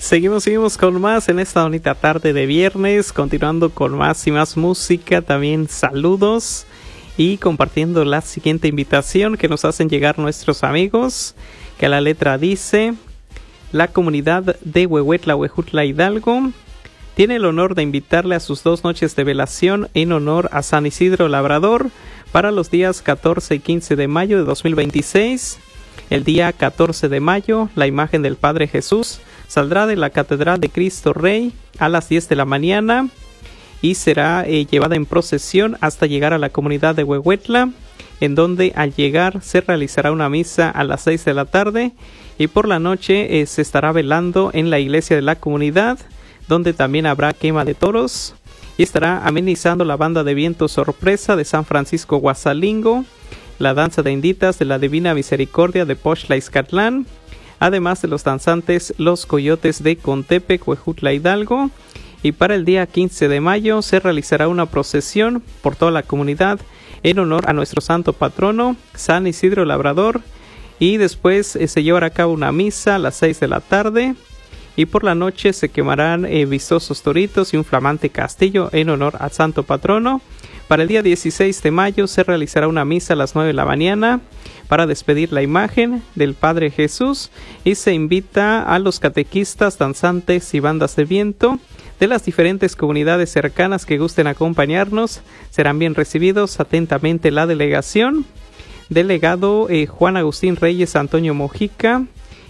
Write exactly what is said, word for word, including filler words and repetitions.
Seguimos, seguimos con más en esta bonita tarde de viernes, continuando con más y más música, también saludos y compartiendo la siguiente invitación que nos hacen llegar nuestros amigos, que la letra dice: la comunidad de Huehuetla, Huejutla, Hidalgo, tiene el honor de invitarle a sus dos noches de velación en honor a San Isidro Labrador para los días catorce y quince de mayo de dos mil veintiséis. El día catorce de mayo, la imagen del Padre Jesús saldrá de la Catedral de Cristo Rey a las diez de la mañana y será eh, llevada en procesión hasta llegar a la comunidad de Huehuetla, en donde al llegar se realizará una misa a las seis de la tarde y por la noche eh, se estará velando en la iglesia de la comunidad, donde también habrá quema de toros y estará amenizando la banda de viento sorpresa de San Francisco Guasalingo, la danza de inditas de la Divina Misericordia de Poxtla Izcatlán, además de los danzantes Los Coyotes de Contepec, Huejutla, Hidalgo. Y para el día quince de mayo se realizará una procesión por toda la comunidad en honor a nuestro santo patrono, San Isidro Labrador, y después eh, se llevará a cabo una misa a las seis de la tarde, y por la noche se quemarán eh, vistosos toritos y un flamante castillo en honor al santo patrono. Para el día dieciséis de mayo se realizará una misa a las nueve de la mañana para despedir la imagen del Padre Jesús y se invita a los catequistas, danzantes y bandas de viento de las diferentes comunidades cercanas que gusten acompañarnos. Serán bien recibidos. Atentamente la delegación. Delegado eh, Juan Agustín Reyes Antonio Mojica,